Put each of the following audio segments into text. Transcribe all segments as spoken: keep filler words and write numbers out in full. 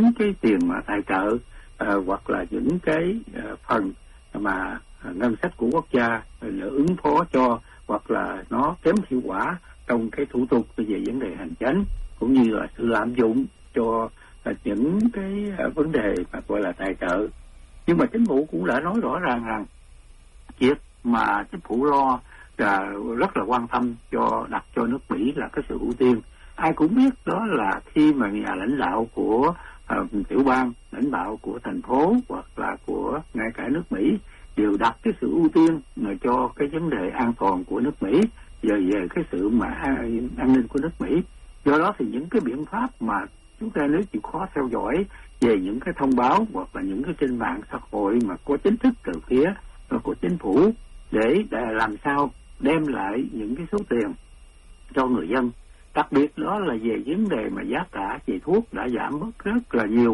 những cái tiền mà tài trợ à, hoặc là những cái à, phần mà à, ngân sách của quốc gia để ứng phó cho, hoặc là nó kém hiệu quả trong cái thủ tục về vấn đề hành chính, cũng như là sự lạm dụng cho à, những cái à, vấn đề mà gọi là tài trợ. Nhưng mà chính phủ cũng đã nói rõ ràng rằng việc mà chính phủ lo là rất là quan tâm cho đặt cho nước Mỹ là cái sự ưu tiên. Ai cũng biết đó là khi mà nhà lãnh đạo của uh, tiểu bang, lãnh đạo của thành phố hoặc là của ngay cả nước Mỹ đều đặt cái sự ưu tiên mà cho cái vấn đề an toàn của nước Mỹ, về về cái sự mà an, an ninh của nước Mỹ. Do đó thì những cái biện pháp mà chúng ta nếu chịu khó theo dõi về những cái thông báo hoặc là những cái trên mạng xã hội mà có chính thức từ phía của chính phủ để, để làm sao đem lại những cái số tiền cho người dân. Đặc biệt đó là về vấn đề mà giá cả về thuốc đã giảm bớt rất là nhiều,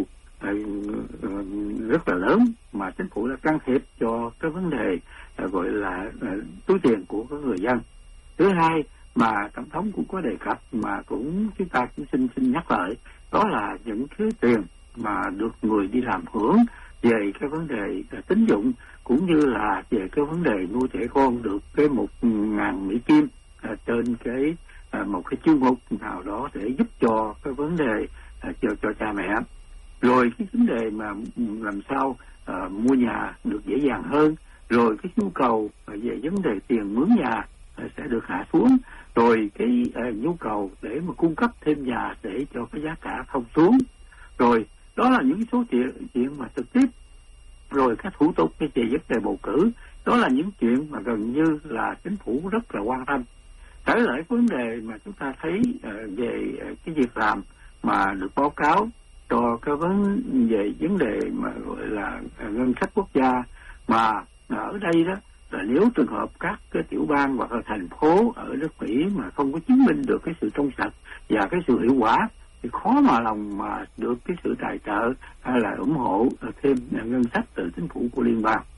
rất là lớn, mà chính phủ đã can thiệp cho cái vấn đề gọi là túi tiền của các người dân. Thứ hai mà tổng thống cũng có đề cập mà cũng chúng ta cũng xin xin nhắc lại, đó là những cái tiền mà được người đi làm hưởng về cái vấn đề tín dụng, cũng như là về cái vấn đề nuôi trẻ con được cái một ngàn Mỹ Kim à, trên cái à, một cái chương mục nào đó để giúp cho cái vấn đề à, cho cho cha mẹ. Rồi cái vấn đề mà làm sao à, mua nhà được dễ dàng hơn, rồi cái nhu cầu về vấn đề tiền mướn nhà à, sẽ được hạ xuống, rồi cái à, nhu cầu để mà cung cấp thêm nhà để cho cái giá cả không xuống. Rồi đó là những số chuyện chuyện mà trực tiếp. Rồi các thủ tục về vấn đề bầu cử, đó là những chuyện mà gần như là chính phủ rất là quan tâm. Trở lại vấn đề mà chúng ta thấy uh, về uh, cái việc làm mà được báo cáo cho cái vấn về vấn đề mà gọi là uh, ngân sách quốc gia, mà ở đây đó là nếu trường hợp các cái tiểu bang hoặc là thành phố ở nước Mỹ mà không có chứng minh được cái sự trong sạch và cái sự hiệu quả thì khó mà lòng mà được cái sự tài trợ hay là ủng hộ thêm ngân sách từ chính phủ của liên bang.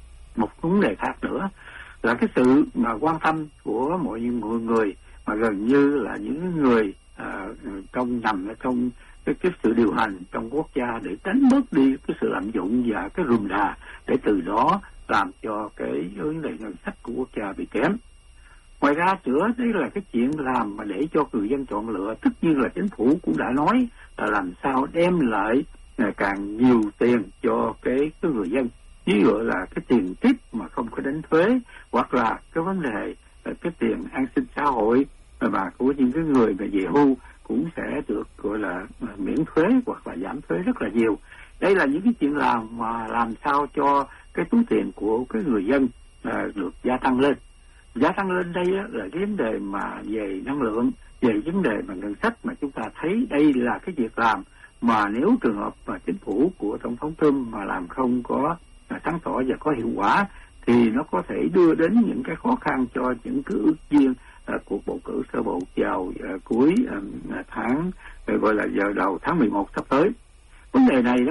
Một vấn đề khác nữa là cái sự mà quan tâm của mọi mọi người mà gần như là những người à, trong nằm ở trong cái, cái sự điều hành trong quốc gia để tránh bớt đi cái sự lạm dụng và cái rườm rà, để từ đó làm cho cái vấn đề ngân sách của quốc gia bị kém. Ngoài ra nữa, đây là cái chuyện làm mà để cho người dân chọn lựa, tất nhiên là chính phủ cũng đã nói là làm sao đem lại ngày càng nhiều tiền cho cái, cái người dân. Ví dụ là cái tiền tip mà không có đánh thuế, hoặc là cái vấn đề là cái tiền an sinh xã hội mà của những cái người mà về hưu cũng sẽ được gọi là miễn thuế hoặc là giảm thuế rất là nhiều. Đây là những cái chuyện làm mà làm sao cho cái túi tiền của cái người dân à, được gia tăng lên. Giá tăng lên đây là cái vấn đề mà về năng lượng, về vấn đề mà ngân sách mà chúng ta thấy đây là cái việc làm mà nếu trường hợp mà chính phủ của Tổng thống Trump mà làm không có sáng tỏ và có hiệu quả thì nó có thể đưa đến những cái khó khăn cho những cái ứng viên uh, cuộc bầu cử sơ bộ vào uh, cuối uh, tháng uh, gọi là giờ đầu tháng mười một sắp tới. Vấn đề này đó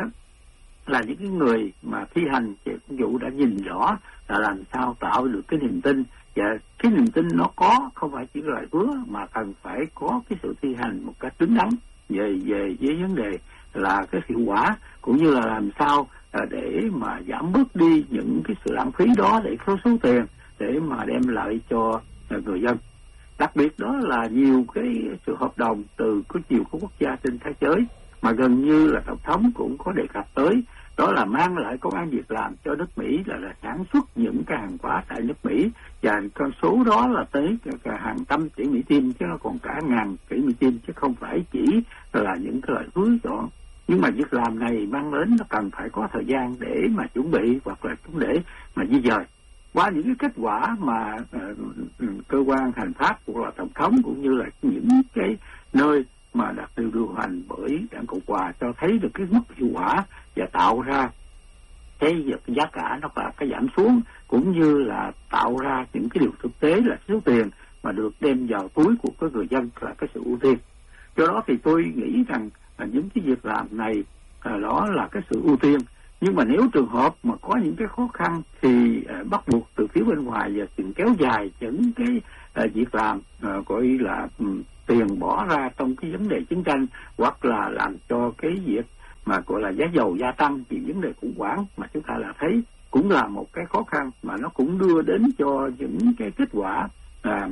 là những cái người mà thi hành về công vụ đã nhìn rõ là làm sao tạo được cái niềm tin, và cái niềm tin nó có không phải chỉ lời hứa mà cần phải có cái sự thi hành một cách đúng đắn về về với vấn đề là cái hiệu quả, cũng như là làm sao để mà giảm bớt đi những cái sự lãng phí đó để có số tiền để mà đem lại cho người dân. Đặc biệt đó là nhiều cái sự hợp đồng từ có nhiều các quốc gia trên thế giới mà gần như là Tổng thống cũng có đề cập tới, đó là mang lại công ăn việc làm cho nước Mỹ, là, là sản xuất những cái hàng hóa tại nước Mỹ, và con số đó là tới cả hàng trăm tỷ Mỹ Kim, chứ nó còn cả ngàn tỷ Mỹ Kim, chứ không phải chỉ là những cái lời hứa chọn. Nhưng mà việc làm này mang đến nó cần phải có thời gian để mà chuẩn bị hoặc là cũng để mà di dời. Qua những cái kết quả mà uh, cơ quan hành pháp của là Tổng thống cũng như là những cái nơi mà đạt được điều hành bởi Đảng Cộng Hòa cho thấy được cái mức hiệu quả và tạo ra cái giá cả nó là cái giảm xuống, cũng như là tạo ra những cái điều thực tế là số tiền mà được đem vào túi của cái người dân là cái sự ưu tiên. Do đó thì tôi nghĩ rằng là những cái việc làm này à, đó là cái sự ưu tiên. Nhưng mà nếu trường hợp mà có những cái khó khăn thì à, bắt buộc từ phía bên ngoài và tiền kéo dài những cái à, việc làm à, gọi là um, tiền bỏ ra trong cái vấn đề chiến tranh, hoặc là làm cho cái việc mà gọi là giá dầu gia tăng vì vấn đề khủng hoảng, mà chúng ta là thấy cũng là một cái khó khăn mà nó cũng đưa đến cho những cái kết quả à,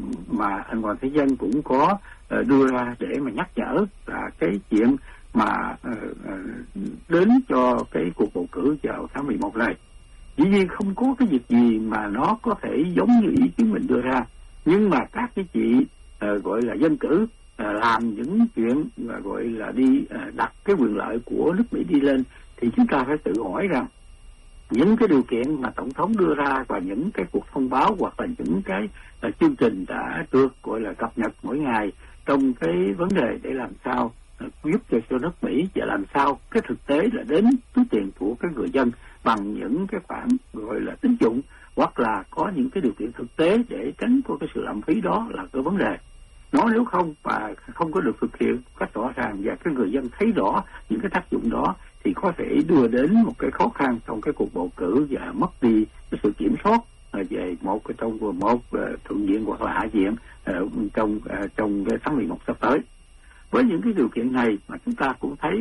mà anh Hoàng Thế Dân cũng có uh, đưa ra để mà nhắc nhở là cái chuyện mà uh, uh, đến cho cái cuộc bầu cử vào tháng mười một này. Dĩ nhiên không có cái việc gì mà nó có thể giống như ý kiến mình đưa ra, nhưng mà các cái chị uh, gọi là dân cử uh, làm những chuyện uh, gọi là đi uh, đặt cái quyền lợi của nước Mỹ đi lên, thì chúng ta phải tự hỏi rằng những cái điều kiện mà tổng thống đưa ra và những cái cuộc thông báo hoặc là những cái uh, chương trình đã được gọi là cập nhật mỗi ngày trong cái vấn đề để làm sao uh, giúp cho, cho nước Mỹ, và làm sao cái thực tế là đến túi tiền của cái người dân bằng những cái khoản gọi là tín dụng, hoặc là có những cái điều kiện thực tế để tránh có cái sự lãng phí, đó là cái vấn đề. Nó nếu không và không có được thực hiện cách rõ ràng và cái người dân thấy rõ những cái tác dụng đó, thì có thể đưa đến một cái khó khăn trong cái cuộc bầu cử và mất đi cái sự kiểm soát về một cái trong một thượng viện hoặc là hạ viện trong trong cái tháng mười một sắp tới. Với những cái điều kiện này mà chúng ta cũng thấy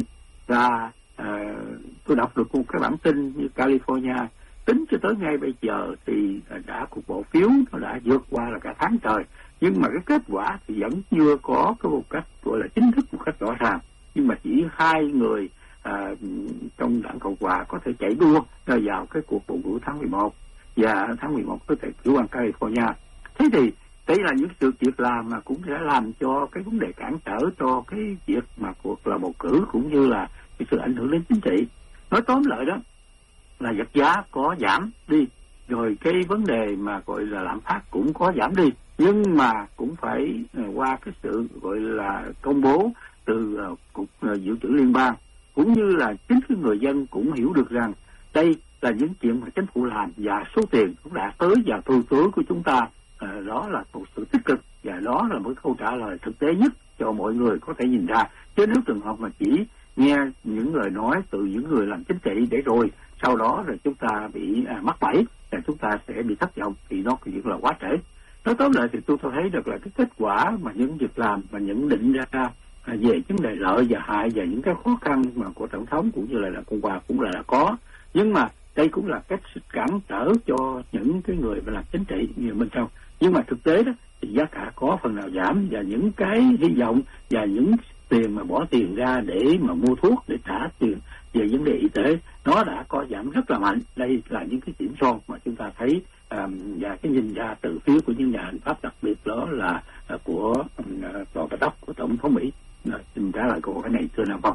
là uh, tôi đọc được một cái bản tin như California tính cho tới ngay bây giờ thì đã cuộc bỏ phiếu nó đã vượt qua là cả tháng trời, nhưng mà cái kết quả thì vẫn chưa có cái một cách gọi là chính thức một cách rõ ràng. Nhưng mà chỉ hai người à, trong đảng Cộng hòa có thể chạy đua vào cái cuộc bầu cử tháng mười một, và tháng mười một có thể cử quan California. Thế thì đây là những sự việc làm mà cũng sẽ làm cho cái vấn đề cản trở cho cái việc mà cuộc là bầu cử, cũng như là cái sự ảnh hưởng đến chính trị. Nói tóm lại đó là vật giá có giảm đi, rồi cái vấn đề mà gọi là lạm phát cũng có giảm đi, nhưng mà cũng phải uh, qua cái sự gọi là công bố từ uh, cục uh, dự trữ liên bang, cũng như là chính cái người dân cũng hiểu được rằng đây là những chuyện mà chính phủ làm và số tiền cũng đã tới vào thu túi của chúng ta. Uh, đó là một sự tích cực, và đó là một câu trả lời thực tế nhất cho mọi người có thể nhìn ra. Chứ nếu trường hợp mà chỉ nghe những lời nói từ những người làm chính trị để rồi sau đó rồi chúng ta bị à, mắc bẫy và chúng ta sẽ bị thất vọng, thì nó cũng là quá trễ. Nói tóm lại thì tôi tôi thấy được là cái kết quả mà những việc làm mà nhận định ra à, về vấn đề lợi và hại và những cái khó khăn mà của tổng thống cũng như là là Cộng hòa cũng là, là có, nhưng mà đây cũng là cách cản trở cho những cái người mà làm chính trị như bên trong. Nhưng mà thực tế đó thì giá cả có phần nào giảm, và những cái hy vọng và những tiền mà bỏ tiền ra để mà mua thuốc, để trả tiền về vấn đề y tế, nó đã có giảm rất là mạnh. Đây là những cái điểm son mà chúng ta thấy, um, và cái nhìn ra từ phía của những nhà hành pháp, đặc biệt đó là uh, của uh, tòa bạch ốc của tổng thống Mỹ. Uh, xin trả lại câu hỏi này thưa Nam Phong.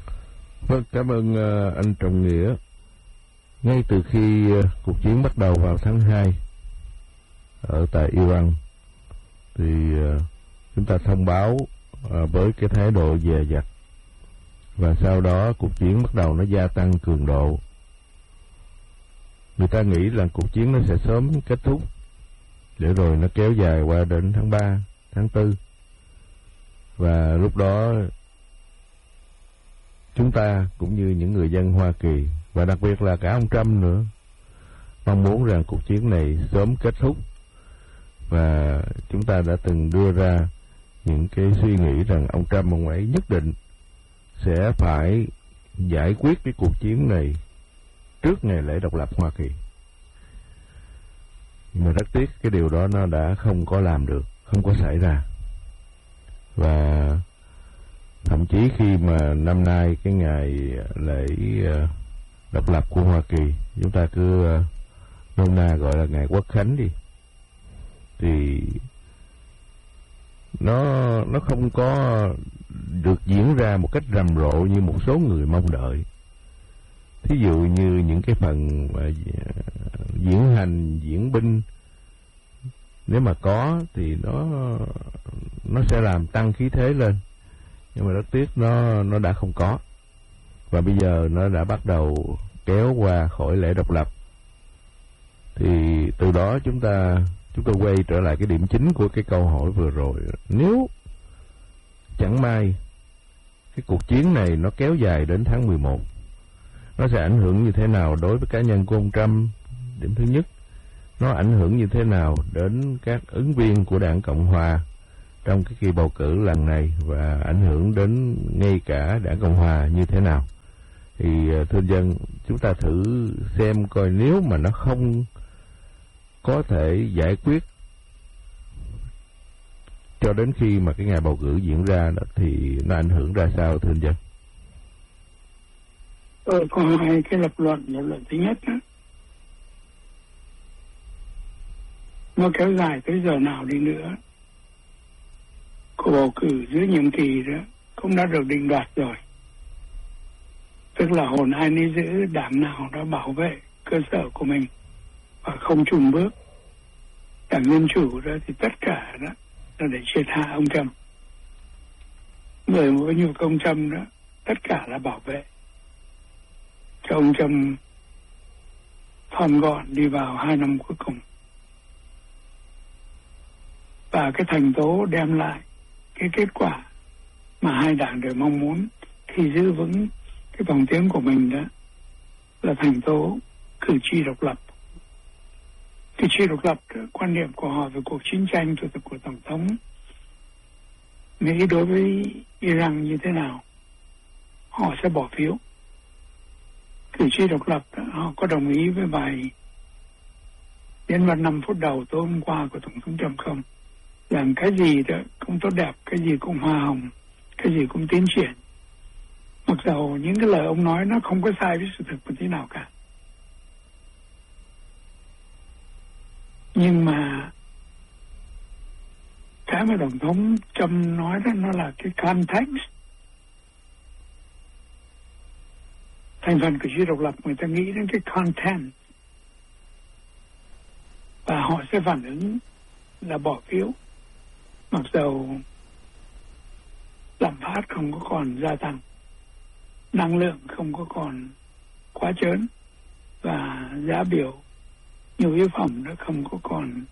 Vâng, cảm ơn uh, anh Trọng Nghĩa. Ngay từ khi uh, cuộc chiến bắt đầu vào tháng hai ở tại Iran, thì uh, chúng ta thông báo uh, với cái thái độ dè dặt, và sau đó cuộc chiến bắt đầu nó gia tăng cường độ. Người ta nghĩ là cuộc chiến nó sẽ sớm kết thúc, để rồi nó kéo dài qua đến tháng ba, tháng tư. Và lúc đó chúng ta cũng như những người dân Hoa Kỳ, và đặc biệt là cả ông Trump nữa, mong muốn rằng cuộc chiến này sớm kết thúc. Và chúng ta đã từng đưa ra những cái suy nghĩ rằng ông Trump ông ấy nhất định sẽ phải giải quyết cái cuộc chiến này trước ngày lễ độc lập Hoa Kỳ. Nhưng mà rất tiếc cái điều đó nó đã không có làm được, không có xảy ra. Và thậm chí khi mà năm nay cái ngày lễ độc lập của Hoa Kỳ, chúng ta cứ nôm na gọi là ngày Quốc khánh đi, thì nó nó không có được diễn ra một cách rầm rộ như một số người mong đợi. Thí dụ như những cái phần mà diễn hành, diễn binh, nếu mà có thì nó nó sẽ làm tăng khí thế lên, nhưng mà rất tiếc nó nó đã không có. Và bây giờ nó đã bắt đầu kéo qua khỏi lễ độc lập. Thì từ đó chúng ta chúng tôi quay trở lại cái điểm chính của cái câu hỏi vừa rồi. Nếu chẳng may cái cuộc chiến này nó kéo dài đến tháng mười một, nó sẽ ảnh hưởng như thế nào đối với cá nhân của ông Trump? Điểm thứ nhất, nó ảnh hưởng như thế nào đến các ứng viên của đảng Cộng hòa trong cái kỳ bầu cử lần này, và ảnh hưởng đến ngay cả đảng Cộng hòa như thế nào? Thì thưa anh Dân, chúng ta thử xem coi nếu mà nó không có thể giải quyết cho đến khi mà cái ngày bầu cử diễn ra đó, thì nó ảnh hưởng ra sao thưa anh Dân? Tôi có hai cái lập luận. Lập luận thứ nhất đó, nó kéo dài tới giờ nào đi nữa, cuộc bầu cử giữa nhiệm kỳ đó cũng đã được định đoạt rồi. Tức là hồn ai nấy giữ, đảng nào đã bảo vệ cơ sở của mình và không chùn bước. Đảng Dân Chủ đó thì tất cả đó là để triệt hạ ông Trump. Người mà có nhiều công Trump đó, tất cả là bảo vệ cho ông Trump thon gọn đi vào hai năm cuối cùng. Và cái thành tố đem lại cái kết quả mà hai đảng đều mong muốn khi giữ vững cái vòng tiếng của mình đó là thành tố cử tri độc lập. Cử tri độc lập đó, quan niệm của họ về cuộc chiến tranh của, của Tổng thống Mỹ đối với Iran như thế nào, họ sẽ bỏ phiếu. Cử tri độc lập đó, họ có đồng ý với bài nhân vật năm phút đầu tối hôm qua của Tổng thống Trump không? Rằng cái gì đó cũng tốt đẹp, cái gì cũng hoa hồng, cái gì cũng tiến triển. Mặc dù những cái lời ông nói nó không có sai với sự thực một tí nào cả. Nhưng mà cái mà Tổng thống Trump nói đó nó là cái context. Thành phần cử tri độc lập người ta nghĩ đến cái content. Và họ sẽ phản ứng là bỏ phiếu. Mặc dù lạm phát không có còn gia tăng, năng lượng không có còn quá trớn, và giá biểu nhiều yếu phẩm nó không có còn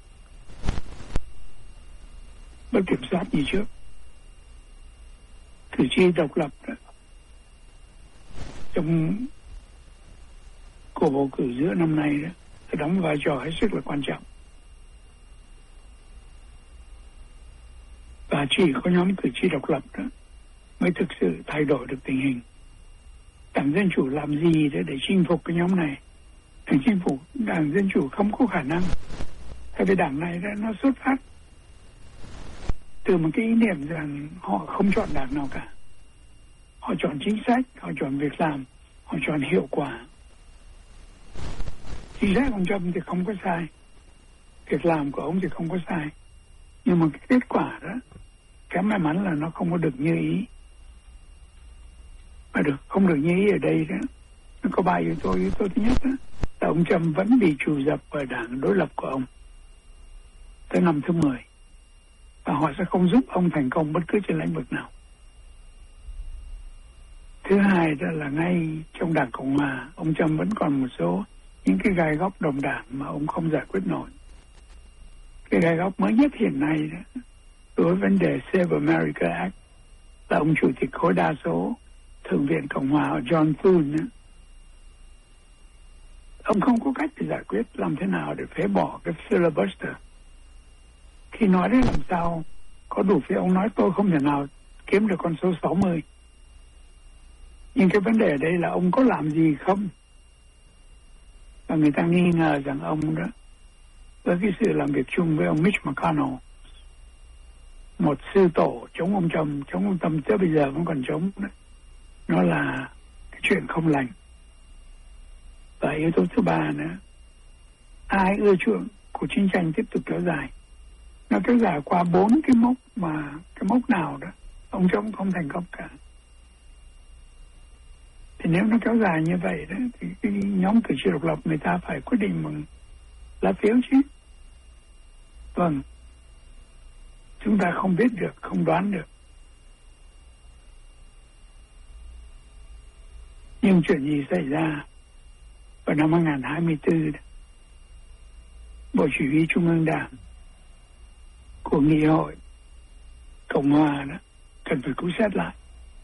bất kiểm soát như trước. Cử tri độc lập đó, trong cuộc bầu cử giữa năm nay đó, sẽ đóng vai trò hết sức là quan trọng. Và chỉ có nhóm cử tri độc lập đó mới thực sự thay đổi được tình hình. Đảng Dân Chủ làm gì để, để chinh phục cái nhóm này? Đảng chinh phục Đảng Dân Chủ không có khả năng. Tại vì đảng này đó, nó xuất phát từ một cái ý niệm rằng họ không chọn đảng nào cả. Họ chọn chính sách, họ chọn việc làm, họ chọn hiệu quả. Chính sách ông Trump thì không có sai, việc làm của ông thì không có sai. Nhưng mà cái kết quả đó, cái may mắn là nó không có được như ý. Mà được không được như ý ở đây đó, nó có ba yếu tố. Yếu tố thứ nhất đó, là ông Trump vẫn bị trù dập ở đảng đối lập của ông tới năm thứ mười. Và họ sẽ không giúp ông thành công bất cứ trên lĩnh vực nào. Thứ hai đó là ngay trong đảng Cộng Hòa, ông Trump vẫn còn một số những cái gai góc đồng đảng mà ông không giải quyết nổi. Cái gai góc mới nhất hiện nay đó, đối với vấn đề Save America Act, là ông chủ tịch khối đa số Thượng viện Cộng Hòa John Thune đó. Ông không có cách để giải quyết làm thế nào để phế bỏ cái filibuster. Khi nói đến làm sao có đủ phiếu, ông nói tôi không thể nào kiếm được con số sáu mươi. Nhưng cái vấn đề ở đây là ông có làm gì không? Và người ta nghi ngờ rằng ông đó, với cái sự làm việc chung với ông Mitch McConnell, một sư tổ chống ông Trump, chống ông Trump tới bây giờ vẫn còn chống đó, nó là cái chuyện không lành. Và yếu tố thứ ba nữa, ai ưa chuộng cuộc chiến tranh tiếp tục kéo dài. Nó kéo dài qua bốn cái mốc mà cái mốc nào đó ông Trump không thành công cả. Thì nếu nó kéo dài như vậy đó, thì cái nhóm cử tri độc lập người ta phải quyết định bằng lá phiếu chứ. Vâng, chúng ta không biết được, không đoán được. Nhưng chuyện gì xảy ra vào năm hai không hai tư đó, Bộ Chỉ huy Trung ương Đảng của Nghị hội Cộng Hòa đó cần phải cứu xét lại.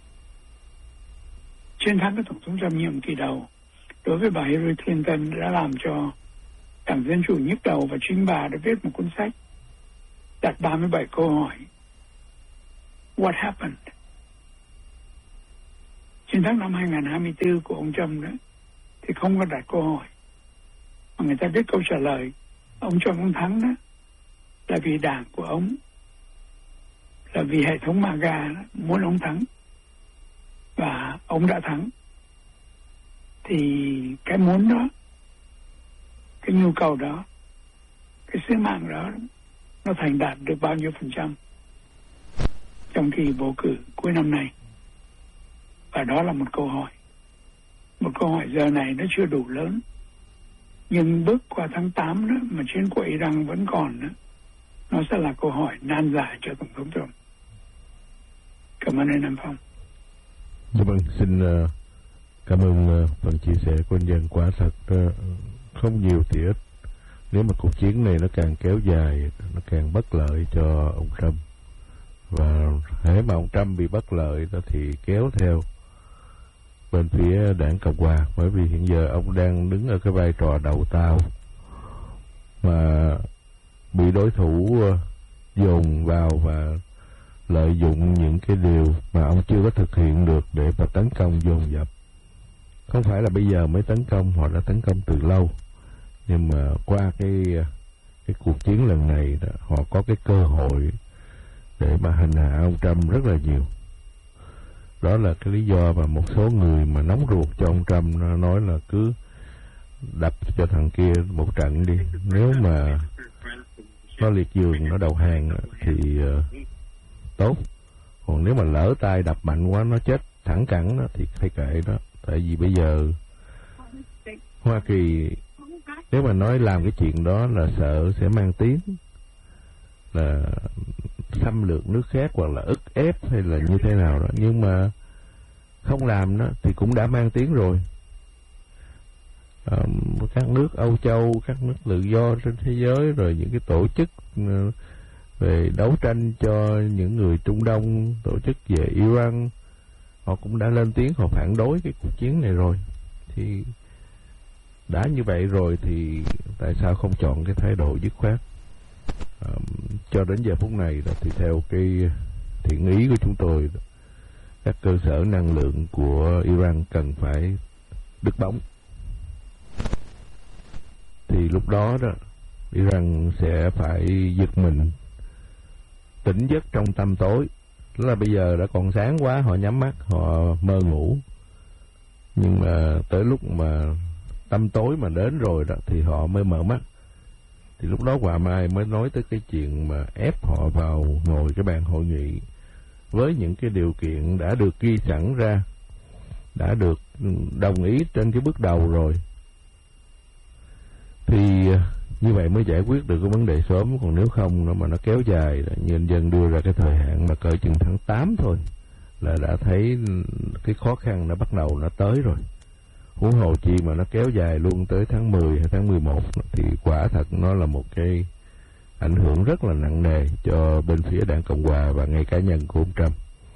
Chiến thắng của Tổng thống Trump nhiệm kỳ đầu đối với bà Hillary Clinton đã làm cho Đảng Dân Chủ nhức đầu, và chính bà đã viết một cuốn sách đặt ba mươi bảy câu hỏi What happened? chiến thắng năm hai không hai tư của ông Trump đó thì không có đặt câu hỏi, mà người ta biết câu trả lời. Ông Trump ông thắng đó là vì đảng của ông, là vì hệ thống MAGA muốn ông thắng, và ông đã thắng. Thì cái muốn đó, cái nhu cầu đó, cái sứ mạng đó, nó thành đạt được bao nhiêu phần trăm trong kỳ bầu cử cuối năm nay? Và đó là một câu hỏi. Một câu hỏi giờ này nó chưa đủ lớn, nhưng bước qua tháng tám đó, mà chiến của Iran vẫn còn đó, nó sẽ là câu hỏi nan giải cho Tổng thống Trump. Cảm ơn anh Nam Phong. Dạ vâng, xin uh, cảm ơn uh, phần chia sẻ của anh Dân. Quả thật uh, không nhiều thì ít. Nếu mà cuộc chiến này nó càng kéo dài, nó càng bất lợi cho ông Trump. Và hễ mà ông Trump bị bất lợi đó thì kéo theo bên phía đảng Cộng hòa, bởi vì hiện giờ ông đang đứng ở cái vai trò đầu tàu mà bị đối thủ uh, dồn vào và lợi dụng những cái điều mà ông chưa có thực hiện được để mà tấn công dồn dập. Không phải là bây giờ mới tấn công, họ đã tấn công từ lâu, nhưng mà qua cái cái cuộc chiến lần này đó, họ có cái cơ hội để mà hành hạ ông Trump rất là nhiều. Đó là cái lý do mà một số người mà nóng ruột cho ông Trump nó nói là cứ đập cho thằng kia một trận đi, nếu mà nó liệt giường, nó đầu hàng thì uh, tốt, còn nếu mà lỡ tay đập mạnh quá nó chết thẳng cẳng đó, thì phải kệ đó. Tại vì bây giờ Hoa Kỳ nếu mà nói làm cái chuyện đó là sợ sẽ mang tiếng là xâm lược nước khác hoặc là ức ép hay là như thế nào đó, nhưng mà không làm đó thì cũng đã mang tiếng rồi. À, các nước Âu Châu, các nước tự do trên thế giới, rồi những cái tổ chức về đấu tranh cho những người Trung Đông, tổ chức về Iran, họ cũng đã lên tiếng, họ phản đối cái cuộc chiến này rồi. Thì đã như vậy rồi thì tại sao không chọn cái thái độ dứt khoát? À, cho đến giờ phút này đó, thì theo cái thiện ý của chúng tôi, các cơ sở năng lượng của Iran cần phải đứt bóng. Thì lúc đó đó Iran sẽ phải giật mình, tỉnh giấc trong tăm tối. Đó là bây giờ đã còn sáng quá, họ nhắm mắt, họ mơ ngủ. Nhưng mà tới lúc mà tăm tối mà đến rồi đó thì họ mới mở mắt. Thì lúc đó Hòa Mai mới nói tới cái chuyện mà ép họ vào ngồi cái bàn hội nghị với những cái điều kiện đã được ghi sẵn ra, đã được đồng ý trên cái bước đầu rồi. Thì như vậy mới giải quyết được cái vấn đề sớm. Còn nếu không nó mà nó kéo dài, như anh Dân đưa ra cái thời hạn mà cỡ chừng tháng tám thôi là đã thấy cái khó khăn nó bắt đầu nó tới rồi. Huống hồ chi mà nó kéo dài luôn tới tháng mười hay tháng mười một thì quả thật nó là một cái ảnh hưởng rất là nặng nề cho bên phía đảng Cộng hòa và ngay cá nhân của ông Trump.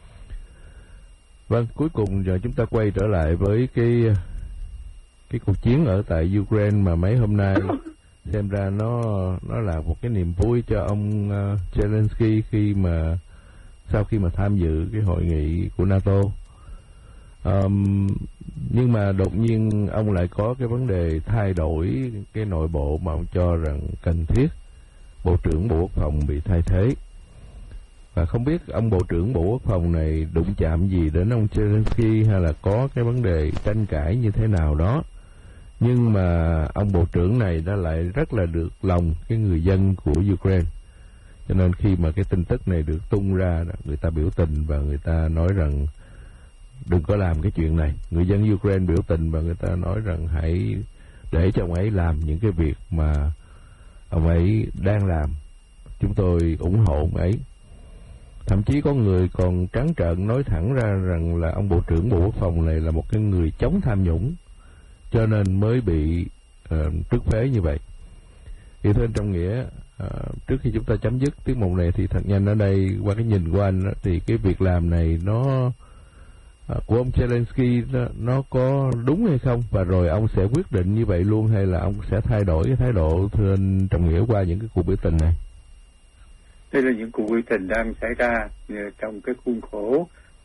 Vâng, cuối cùng giờ chúng ta quay trở lại với cái cái cuộc chiến ở tại Ukraine mà mấy hôm nay xem ra nó nó là một cái niềm vui cho ông uh, Zelensky khi mà sau khi mà tham dự cái hội nghị của NATO. Um, nhưng mà đột nhiên ông lại có cái vấn đề thay đổi cái nội bộ mà ông cho rằng cần thiết. Bộ trưởng Bộ Quốc phòng bị thay thế. Và không biết ông Bộ trưởng Bộ Quốc phòng này đụng chạm gì đến ông Zelensky hay là có cái vấn đề tranh cãi như thế nào đó. Nhưng mà ông Bộ trưởng này đã lại rất là được lòng cái người dân của Ukraine. Cho nên khi mà cái tin tức này được tung ra, người ta biểu tình và người ta nói rằng đừng có làm cái chuyện này. Người dân Ukraine biểu tình và người ta nói rằng hãy để cho ông ấy làm những cái việc mà ông ấy đang làm. Chúng tôi ủng hộ ông ấy. Thậm chí có người còn trắng trợn nói thẳng ra rằng là ông Bộ trưởng Bộ Quốc phòng này là một cái người chống tham nhũng, cho nên mới bị uh, trức phế như vậy. Thì thưa anh Trọng Nghĩa, uh, trước khi chúng ta chấm dứt tiết mục này thì thật nhanh ở đây, qua cái nhìn của anh đó, thì cái việc làm này nó uh, của ông Zelensky đó, nó có đúng hay không? Và rồi ông sẽ quyết định như vậy luôn hay là ông sẽ thay đổi cái thái độ, thưa anh Trọng Nghĩa, qua những cái cuộc biểu tình này? Đây là những cuộc biểu tình đang xảy ra trong cái khuôn khổ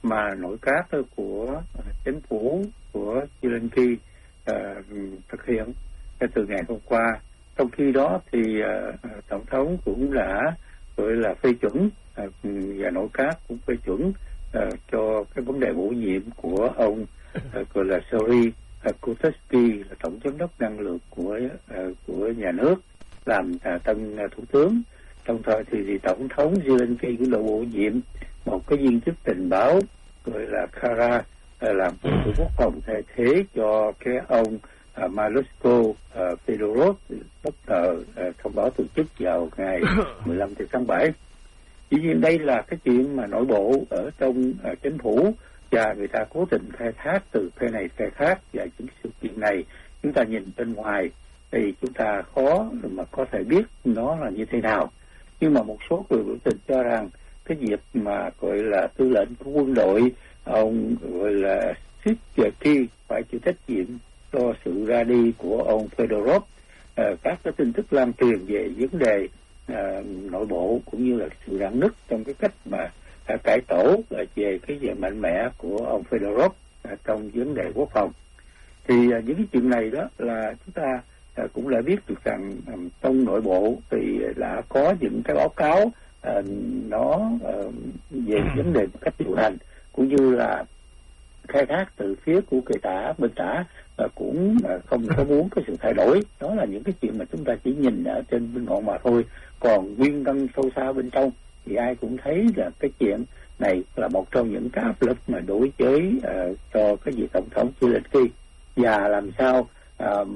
mà nội các của chính phủ của Zelensky uh, thực hiện từ ngày hôm qua. Trong khi đó thì uh, tổng thống cũng đã gọi là phê chuẩn uh, và nội các cũng phê chuẩn uh, cho cái vấn đề bổ nhiệm của ông uh, gọi là Serhiy Kutetsky là tổng giám đốc năng lượng của uh, của nhà nước làm uh, tân uh, thủ tướng. Đồng thời thì, thì tổng thống Zelensky cũng đã bổ nhiệm một cái viên chức tình báo gọi là Kara uh, làm bộ trưởng quốc phòng thay thế cho cái ông uh, Malushko uh, Fedorov bất ngờ uh, thông báo từ chức vào ngày mười lăm tháng bảy. Dĩ nhiên đây là cái chuyện mà nội bộ ở trong uh, chính phủ, và người ta cố tình khai thác từ phe này phe khác, và những sự kiện này chúng ta nhìn bên ngoài thì chúng ta khó mà có thể biết nó là như thế nào. Nhưng mà một số người biểu tình cho rằng cái việc mà gọi là tư lệnh của quân đội ông gọi là Sitchki phải chịu trách nhiệm cho sự ra đi của ông Fedorov. À, các cái tin tức lan truyền về vấn đề à, nội bộ cũng như là sự rạn nứt trong cái cách mà à, cải tổ à, về cái về mạnh mẽ của ông Fedorov à, trong vấn đề quốc phòng. Thì à, những cái chuyện này đó là chúng ta à, cũng đã biết được rằng à, trong nội bộ thì đã có những cái báo cáo à, nó à, về vấn đề cách điều hành cũng như là khai thác từ phía của kỳ tả bên tả và cũng không có muốn cái sự thay đổi. Đó là những cái chuyện mà chúng ta chỉ nhìn ở trên bên ngọn mà thôi, còn nguyên căn sâu xa bên trong thì ai cũng thấy là cái chuyện này là một trong những cái áp lực mà đối với uh, cho cái vị tổng thống Zelensky, và làm sao uh,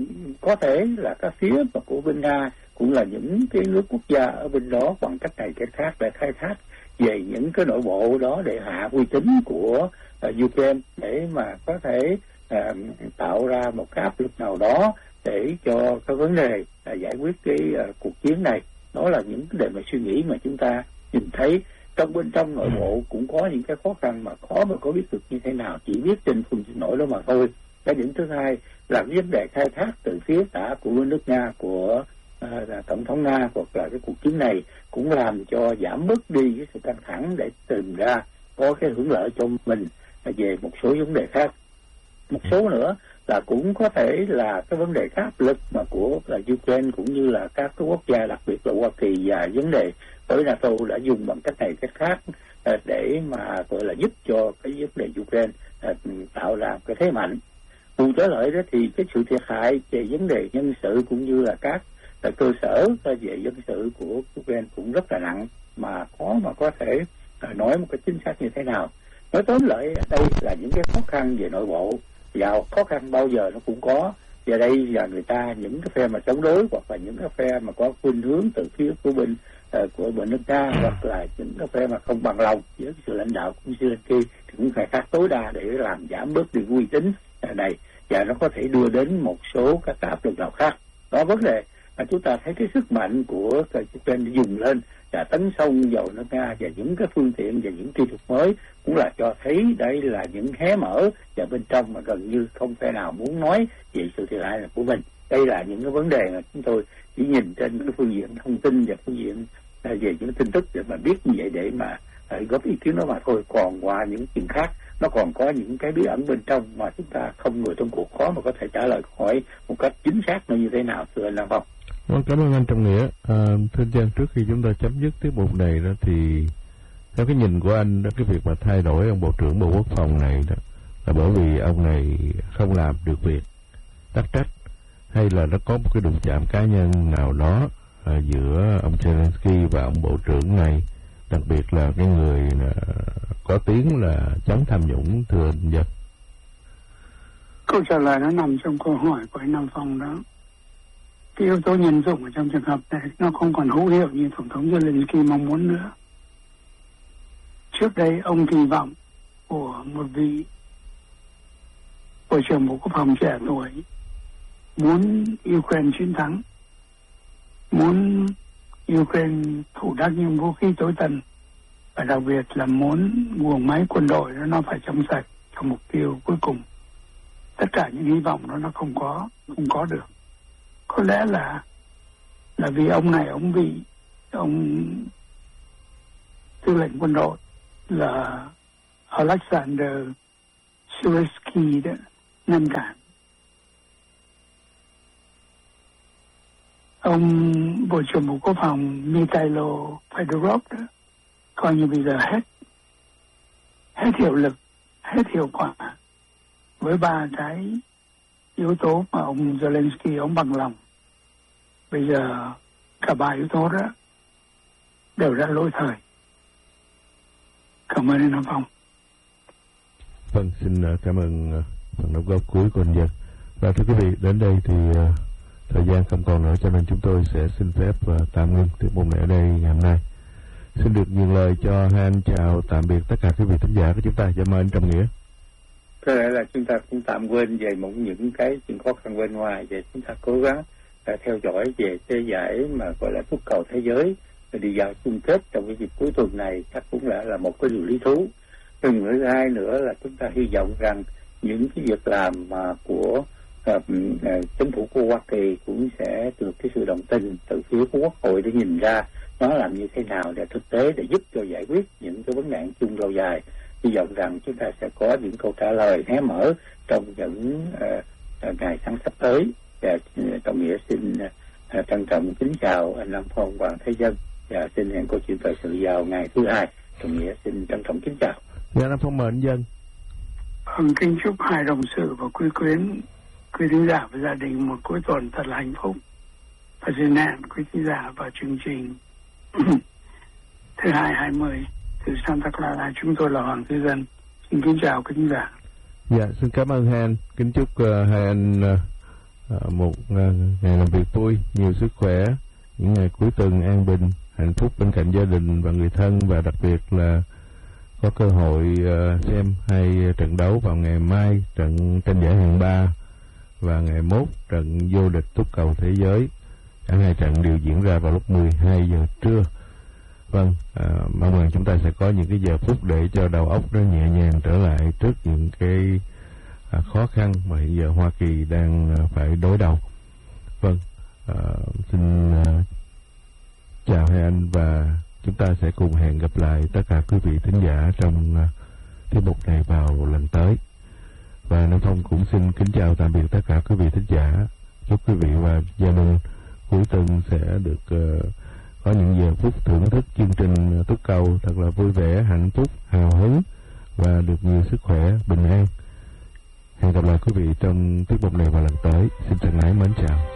có thể là các phía mà của bên Nga cũng là những cái nước quốc gia ở bên đó bằng cách này cách khác để khai thác về những cái nội bộ đó để hạ uy tín của uh, Ukraine, để mà có thể uh, tạo ra một cái áp lực nào đó để cho cái vấn đề uh, giải quyết cái uh, cuộc chiến này. Đó là những cái đề mà suy nghĩ mà chúng ta nhìn thấy. Trong bên trong nội bộ cũng có những cái khó khăn mà khó mà có biết được như thế nào, chỉ biết trên phương trình nổi đó mà thôi. Cái điểm thứ hai là vấn đề khai thác từ phía tả của nước Nga, của uh, tổng thống Nga, hoặc là cái cuộc chiến này cũng làm cho giảm bớt đi cái sự căng thẳng để tìm ra có cái hưởng lợi cho mình về một số vấn đề khác. Một số nữa là cũng có thể là cái vấn đề áp lực mà của là Ukraine cũng như là các cái quốc gia, đặc biệt là Hoa Kỳ và vấn đề với NATO đã dùng bằng cách này cách khác để mà gọi là giúp cho cái vấn đề Ukraine tạo ra cái thế mạnh. Cùng trở lại đó thì cái sự thiệt hại về vấn đề nhân sự cũng như là các cơ sở về dân sự của Ukraine cũng rất là nặng, mà khó mà có thể nói một cái chính xác như thế nào. Nói tóm lại đây là những cái khó khăn về nội bộ, và khó khăn bao giờ nó cũng có. Và đây là người ta, những cái phe mà chống đối hoặc là những cái phe mà có khuynh hướng từ phía của bên uh, của bên nước Nga, hoặc là những cái phe mà không bằng lòng với sự lãnh đạo của Zelensky thì cũng phải phát tối đa để làm giảm bớt đi uy tín này, và nó có thể đưa đến một số các áp lực nào khác. Đó vấn đề mà chúng ta thấy cái sức mạnh của Ukraine dùng lên và tấn công vào nước Nga và những cái phương tiện và những kỹ thuật mới cũng là cho thấy đây là những hé mở, và bên trong mà gần như không thể nào muốn nói về sự thiệt hại của mình. Đây là những cái vấn đề mà chúng tôi chỉ nhìn trên cái phương diện thông tin và phương diện về những tin tức để mà biết như vậy, để mà góp ý kiến đó mà thôi. Còn qua những chuyện khác nó còn có những cái bí ẩn bên trong mà chúng ta không, người trong cuộc khó mà có thể trả lời hỏi một cách chính xác nó như thế nào, thưa anh Nam Phong. Vâng, cảm ơn anh Trọng Nghĩa. À, thưa Trang, trước khi chúng ta chấm dứt tiết mục này đó thì theo cái nhìn của anh đó, cái việc mà thay đổi ông Bộ trưởng Bộ Quốc phòng này đó là bởi vì ông này không làm được việc, tắc trách, hay là nó có một cái đụng chạm cá nhân nào đó à, giữa ông Zelensky và ông Bộ trưởng này, đặc biệt là cái người là có tiếng là chống tham nhũng, thưa anh Dân? Câu trả lời nó nằm trong câu hỏi của anh Nam Phong đó. Cái yếu tố nhân dụng ở trong trường hợp này nó không còn hữu hiệu như Tổng thống Zelensky mong muốn nữa. Trước đây ông kỳ vọng của một vị Bộ trưởng Bộ Quốc phòng trẻ tuổi muốn Ukraine chiến thắng, muốn Ukraine thủ đắc những vũ khí tối tân, và đặc biệt là muốn guồng máy quân đội đó nó phải trong sạch cho mục tiêu cuối cùng. Tất cả những hy vọng đó nó không có không có được. Có lẽ là là vì ông này ông bị ông tư lệnh quân đội là Alexander Suresky đó ngăn cản. Ông Bộ trưởng Bộ Quốc phòng Mikhailo Fedorov đó coi như bây giờ hết hết hiệu lực, hết hiệu quả với ba cái yếu tố mà ông Zelensky ông bằng lòng. Bây giờ cả ba yếu tố đó đều đã lỗi thời. Cảm ơn anh Phong. Vâng, xin cảm ơn phần đóng góp cuối của anh Dân. Và thưa quý vị, đến đây thì uh, thời gian không còn nữa, cho nên chúng tôi sẽ xin phép uh, tạm ngưng tiết mục này ở đây ngày hôm nay. Xin được nhường lời cho hai anh chào tạm biệt tất cả quý vị thính giả của chúng ta. Dạ mời anh Trọng Nghĩa. Có lẽ là chúng ta cũng tạm quên về một những cái chuyện khó khăn bên ngoài, và chúng ta cố gắng uh, theo dõi về cái giải mà gọi là túc cầu thế giới đi vào chung kết trong cái dịp cuối tuần này, chắc cũng là là một cái điều lý thú. Nhưng thứ hai nữa là chúng ta hy vọng rằng những cái việc làm mà của uh, uh, chính phủ của Hoa Kỳ cũng sẽ được cái sự đồng tình từ phía của Quốc hội để nhìn ra nó làm như thế nào để thực tế để giúp cho giải quyết những cái vấn nạn chung lâu dài. Hy vọng rằng chúng ta sẽ có những câu trả lời hé mở trong những uh, ngày tháng sắp tới. Và uh, Trọng Nghĩa xin uh, trân trọng kính chào anh Lâm Phong, Hoàng Thế Dân, và xin hẹn câu chuyện thời sự vào ngày thứ hai. Trọng Nghĩa xin trân trọng kính chào. Dạ, Lâm Phong mời anh Dân. Vâng, kính chúc hai đồng sự và quý quyến, quý thính giả và gia đình một cuối tuần thật là hạnh phúc. Và xin hẹn quý thính giả vào chương trình thứ hai hai mươi từ Santa Clara. Chúng tôi là Hoàng Thế Dân. Xin kính chào quý thính giả. Dạ, xin cảm ơn hai anh. Kính chúc uh, hai anh uh, một uh, ngày làm việc vui, nhiều sức khỏe, những ngày cuối tuần an bình, hạnh phúc bên cạnh gia đình và người thân, và đặc biệt là có cơ hội uh, xem hai trận đấu vào ngày mai, trận tranh giải hạng ba và ngày mốt trận vô địch túc cầu thế giới. Cả hai trận đều diễn ra vào lúc mười hai giờ trưa. Vâng, à, mong rằng chúng ta sẽ có những cái giờ phút để cho đầu óc nó nhẹ nhàng trở lại trước những cái à, khó khăn mà hiện giờ Hoa Kỳ đang à, phải đối đầu. Vâng, à, xin à, chào hai anh, và chúng ta sẽ cùng hẹn gặp lại tất cả quý vị thính giả trong à, tiết mục này vào lần tới. Và Nam Phong cũng xin kính chào tạm biệt tất cả quý vị thính giả. Chúc quý vị và gia đình cuối tuần sẽ được uh, có những giờ phút thưởng thức chương trình túc cầu thật là vui vẻ, hạnh phúc, hào hứng và được nhiều sức khỏe, bình an. Hẹn gặp lại quý vị trong tiết mục này vào lần tới. Xin thân ái mến chào.